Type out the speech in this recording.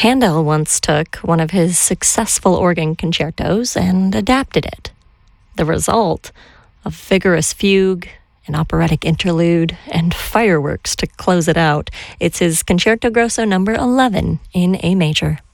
Handel once took one of his successful organ concertos and adapted it. The result? A vigorous fugue, an operatic interlude, and fireworks to close it out. It's his Concerto Grosso No. 11 in A major.